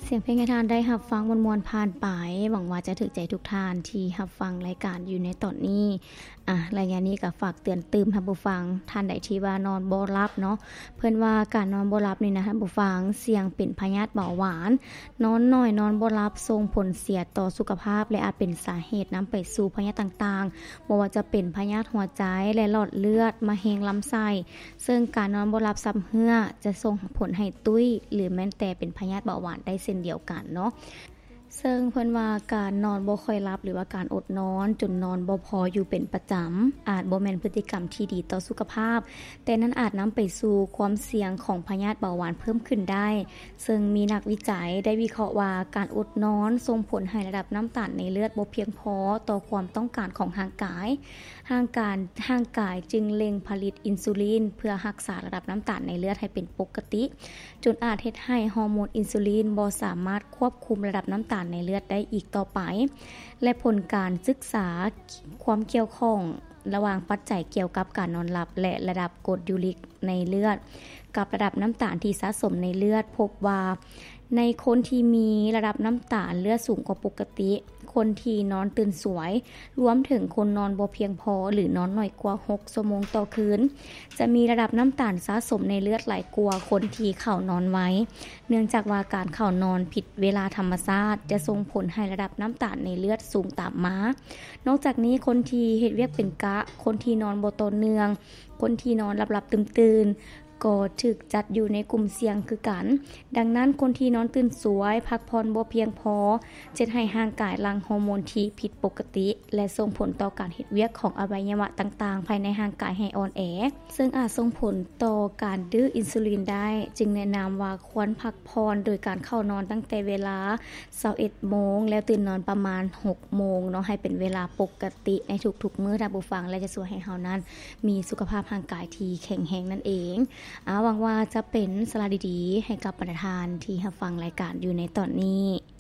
เสียงเพลงให้ทานได้รับฟังมวลๆผ่านไปหวังว่าจะถึกใจทุกท่านที่รับฟังรายการอยู่ในตอนนี้รายงานนี้ก็ฝากเตือนตื่มท่านผู้ฟังท่านใดที่ว่านอนบ่หลับเนาะเพิ่นว่าการนอนบ่หลับนี่นะท่านผู้ฟังเสี่ยงเป็นพยาธิเบาหวานนอนน้อยนอนบ่หลับส่งผลเสียต่อสุขภาพและอาจเป็นสาเหตุนำไปสู่พยาธิต่างๆบ่ว่าจะเป็นพยาธิหัวใจและหลอดเลือดมะเร็งลำไส้ซึ่งการนอนบ่หลับซ้ำเหือจะส่งผลให้ตุ้ยหรือแม้แต่เป็นพยาธิเบาหวานได้เช่นเดียวกันเนาะซึ่งเพิ่นว่าการนอนบ่ค่อยหลับหรือว่าการอดนอนจนนอนบ่พออยู่เป็นประจำอาจบ่แม่นพฤติกรรมที่ดีต่อสุขภาพแต่นั้นอาจนำไปสู่ความเสี่ยงของพยาธิเบาหวานเพิ่มขึ้นได้ซึ่งมีนักวิจัยได้วิเคราะห์ว่าการอดนอนส่งผลให้ระดับน้ำตาลในเลือดบ่เพียงพอต่อความต้องการของร่างกายจึงเล็งผลิตอินซูลินเพื่อรักษาระดับน้ำตาลในเลือดให้เป็นปกติจนอาจเฮ็ดให้ฮอร์โมนอินซูลินบ่สามารถควบคุมระดับน้ำตาลในเลือดได้อีกต่อไปและผลการศึกษาความเกี่ยวข้องระหว่างปัจจัยเกี่ยวกับการนอนหลับและระดับกรดยูริกในเลือดกับระดับน้ำตาลที่สะสมในเลือดพบว่าในคนที่มีระดับน้ำตาลเลือดสูงกว่าปกติคนที่นอนตื่นสวยรวมถึงคนนอนบ่เพียงพอหรือนอนน้อยกว่า6ชั่วโมงต่อคืนจะมีระดับน้ำตาลสะสมในเลือดหลายกว่าคนที่เข้านอนไว้เนื่องจากว่าการเข้านอนผิดเวลาธรรมชาติจะส่งผลให้ระดับน้ำตาลในเลือดสูงตามมานอกจากนี้คนที่เฮ็ดเวียกเป็นกะคนที่นอนบ่ต่อเนื่องคนที่นอนหลับๆตื่นก็ถูกจัดอยู่ในกลุ่มเสี่ยงคือกันดังนั้นคนที่นอนตื่นสวยพักผ่อนบ่เพียงพอจะให้ร่างกายหลั่งฮอร์โมนที่ผิดปกติและส่งผลต่อการเฮ็ดเวียกของอวัยวะต่างๆภายในร่างกายให้อ่อนแอซึ่งอาจส่งผลต่อการดื้ออินซูลินได้จึงแนะนำว่าควรพักผ่อนโดยการเข้านอนตั้งแต่เวลา 21:00 นแล้วตื่นนอนประมาณ 6:00 นเนาะให้เป็นเวลาปกติในทุกๆมื้อท่านผู้ฟังและจะช่วยให้เฮานั้นมีสุขภาพร่างกายที่แข็งแรงนั่นเองหวังว่าจะเป็นสาระดีๆให้กับประธานที่รับฟังรายการอยู่ในตอนนี้